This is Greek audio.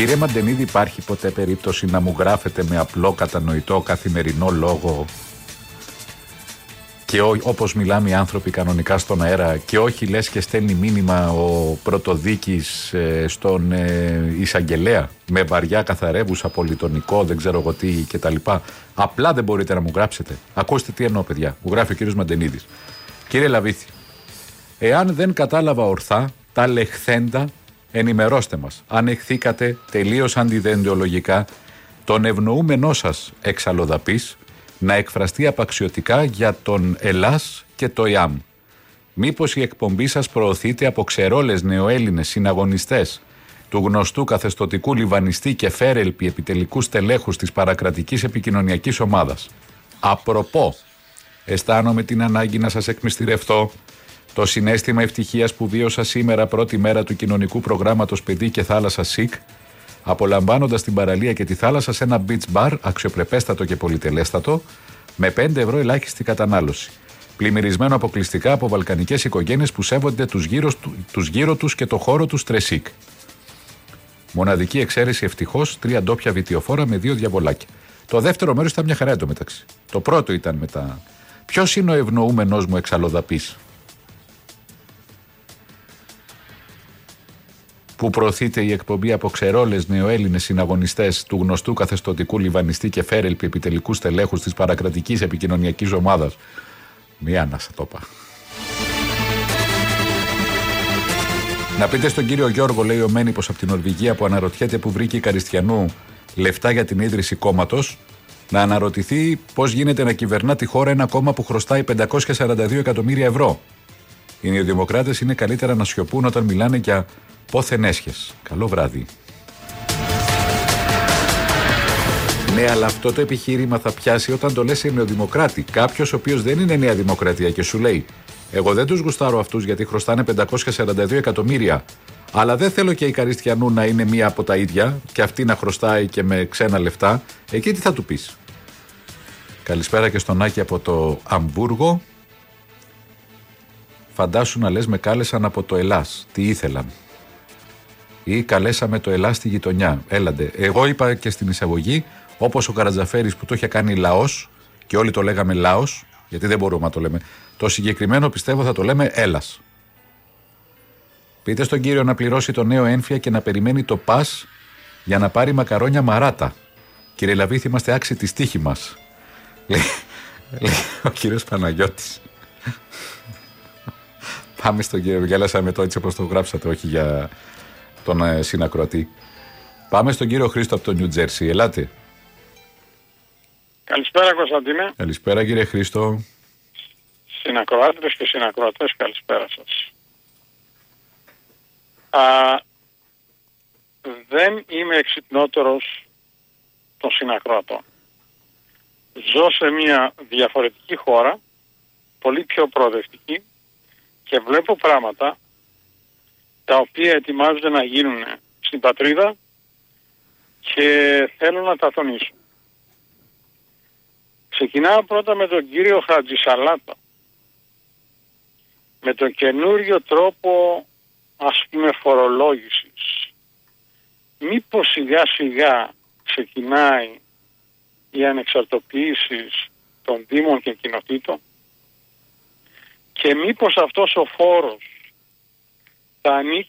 Κύριε Μαντενίδη, υπάρχει ποτέ περίπτωση να μου γράφετε με απλό κατανοητό καθημερινό λόγο και όπως μιλάμε οι άνθρωποι κανονικά στον αέρα και όχι λες και στέλνει μήνυμα ο πρωτοδίκης στον εισαγγελέα με βαριά καθαρεύουσα πολυτονικό, δεν ξέρω εγώ τι κτλ. Απλά δεν μπορείτε να μου γράψετε. Ακούστε τι εννοώ, παιδιά. Μου γράφει ο κύριος Μαντενίδης. Κύριε Λαβίθη, εάν δεν κατάλαβα ορθά τα λεχθέντα, ενημερώστε μας. Αν εχθήκατε τελείως αντιδεντεολογικά τον ευνοούμενό σας εξαλλοδαπής να εκφραστεί απαξιωτικά για τον Ελλάς και το ΙΑΜ. Μήπως η εκπομπή σας προωθείται από ξερόλες νεοέλληνες συναγωνιστές του γνωστού καθεστωτικού λιβανιστή και φέρελπη επιτελικού στελέχους της παρακρατικής επικοινωνιακής ομάδας. Απροπό, αισθάνομαι την ανάγκη να σας εκμυστηρευτώ το συναίσθημα ευτυχίας που βίωσα σήμερα πρώτη μέρα του κοινωνικού προγράμματος Παιδί και Θάλασσα ΣΥΚ, απολαμβάνοντας την παραλία και τη θάλασσα σε ένα beach bar αξιοπρεπέστατο και πολυτελέστατο με 5 ευρώ ελάχιστη κατανάλωση. Πλημμυρισμένο αποκλειστικά από βαλκανικές οικογένειες που σέβονται τους γύρω τους και το χώρο τους τρεσίκ. Μοναδική εξαίρεση ευτυχώς 3 ντόπια βιτιοφόρα με 2 διαβολάκια. Το δεύτερο μέρος ήταν μια χαρά εντωμεταξύ. Το πρώτο ήταν μετά. Ποιος είναι ο ευνοούμενος μου εξαλλοδαπής που προωθείται η εκπομπή από ξερόλες νεοέλληνες συναγωνιστές του γνωστού καθεστωτικού λιβανιστή και φέρελπη επιτελικού στελέχους της παρακρατικής επικοινωνιακής ομάδας. Μία να σε το είπα. Να πείτε στον κύριο Γιώργο, λέει ο Μένυπος από την Νορβηγία, που αναρωτιέται που βρήκε η Καριστιανού λεφτά για την ίδρυση κόμματος, να αναρωτηθεί πώς γίνεται να κυβερνά τη χώρα ένα κόμμα που χρωστάει 542 εκατομμύρια ευρώ. Οι νεοδημοκράτες είναι καλύτερα να σιωπούν όταν μιλάνε για πόθεν έσχες. Καλό βράδυ. Ναι, αλλά αυτό το επιχείρημα θα πιάσει όταν το λες σε νεοδημοκράτη. Κάποιος ο οποίος δεν είναι Νέα Δημοκρατία και σου λέει: εγώ δεν τους γουστάρω αυτούς γιατί χρωστάνε 542 εκατομμύρια, αλλά δεν θέλω και η Καριστιανού να είναι μία από τα ίδια και αυτή να χρωστάει και με ξένα λεφτά. Εκεί τι θα του πεις? Καλησπέρα και στον Άκη από το Αμβούργο. Φαντάσου να λες με κάλεσαν από το Ελλάς. Τι ήθελαν? Ή καλέσαμε το Ελλάς στη γειτονιά. Έλαντε. Εγώ είπα και στην εισαγωγή, όπως ο Καρατζαφέρης που το είχε κάνει λαός και όλοι το λέγαμε λαός, γιατί δεν μπορούμε να το λέμε. Το συγκεκριμένο πιστεύω θα το λέμε Έλλας. Πείτε στον κύριο να πληρώσει το νέο ένφια και να περιμένει το πας για να πάρει μακαρόνια μαράτα. Κύριε Λαβίθ, είμαστε άξιοι τη τύχη μας. Λέει ο κύριος Παναγιώτης. Πάμε στον κύριο. Γέλασαμε το έτσι όπως το γράψατε, όχι για τον συνακροατή. Πάμε στον κύριο Χρήστο από το Νιου Τζέρσι. Ελάτε. Καλησπέρα Κωνσταντίνε. Καλησπέρα κύριε Χρήστο. Συνακροάτες και συνακροατές, καλησπέρα σας. Δεν είμαι εξυπνότερος των συνακροατών. Ζω σε μια διαφορετική χώρα, πολύ πιο προοδευτική, και βλέπω πράγματα τα οποία ετοιμάζονται να γίνουν στην πατρίδα και θέλω να τα τονίσω. Ξεκινάω πρώτα με τον κύριο Χατζησαλάτα, με τον καινούριο τρόπο, ας πούμε, φορολόγησης. Μήπως σιγά σιγά ξεκινάει η ανεξαρτοποίηση των δήμων και κοινοτήτων και μήπως αυτός ο φόρος θα ανήκει